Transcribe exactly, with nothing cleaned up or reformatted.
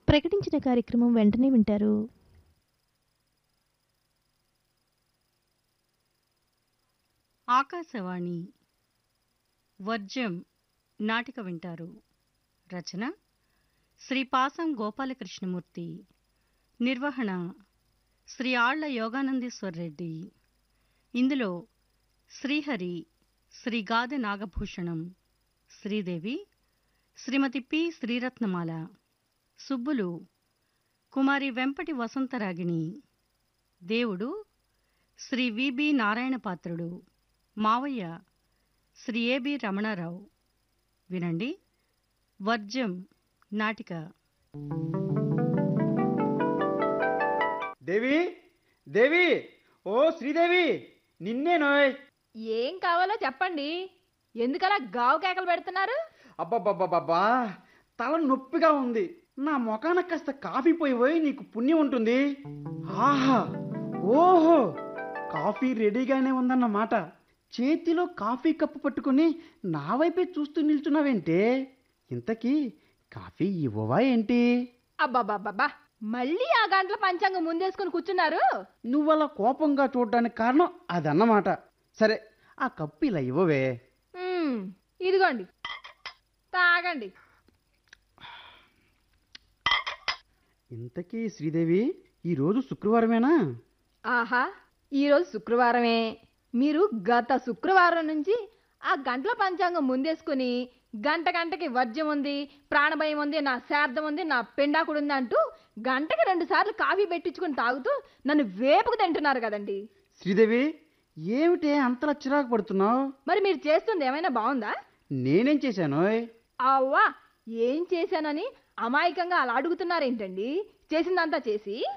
ప్రకటించిన కార్యక్రమం వెంటనే వింటారు. ఆకాశవాణి వర్జం నాటిక వింటారు. రచన శ్రీ పాసం గోపాలకృష్ణమూర్తి. నిర్వహణ శ్రీ ఆళ్ల యోగానందేశ్వర్ రెడ్డి. ఇందులో శ్రీహరి, శ్రీ గాదె నాగభూషణం, శ్రీదేవి శ్రీమతి పి శ్రీరత్నమాల, సుబ్బులు కుమారి వెంపటి వసంతరాగిణి, దేవుడు శ్రీ విబి నారాయణపాత్రుడు, మావయ్య శ్రీ ఏబి రమణారావు. వినండి వర్జం నాటిక. దేవి దేవి ఓ శ్రీదేవి, నిన్నేనోయ్. ఏం కావాలో చెప్పండి. ఎందుకలా గావు కేకలు పెడుతున్నారు? అబ్బబ్బబ్బబ్బా, తల నొప్పిగా ఉంది. నా మొఖాన కాస్త కాఫీ పోయి పోయి నీకు పుణ్యం ఉంటుంది. ఆహా, ఓహో, కాఫీ రెడీగానే ఉందన్నమాట. చేతిలో కాఫీ కప్పు పట్టుకుని నా వైపే చూస్తూ నిల్చున్నావేంటే? ఇంతకీ కాఫీ ఇవ్వవా ఏంటి? అబ్బాబాబ్బా, మళ్ళీ ఆ గంటల పంచాంగం ముందేసుకుని కూర్చున్నారు. నువ్వలా కోపంగా చూడడానికి కారణం అదన్నమాట. సరే, ఆ కప్పు ఇలా ఇవ్వవే. ఉమ్, ఇదిగోండి, తాగండి. ఇంతకీ శ్రీదేవి, ఈరోజు శుక్రవారమేనా? ఆహా, ఈరోజు శుక్రవారమే. మీరు గత శుక్రవారం నుంచి ఆ గంటల పంచాంగం ముందేసుకుని గంట గంటకి వర్జ్యం ఉంది, ప్రాణభయం ఉంది, నా శార్థం ఉంది, నా పెండాకుడు ఉంది అంటూ గంటకి రెండు సార్లు కాఫీ పెట్టించుకుని తాగుతూ నన్ను వేపుకు తింటున్నారు కదండి. శ్రీదేవి, ఏమిటే అంతలా చిరాకు పడుతున్నావు? మరి మీరు చేస్తుంది ఏమైనా బాగుందా? నేనేం చేశాను? అవ్వా, ఏం చేశానని అమాయకంగా అలా అడుగుతున్నారేంటండి? చేసిందంతా చేసి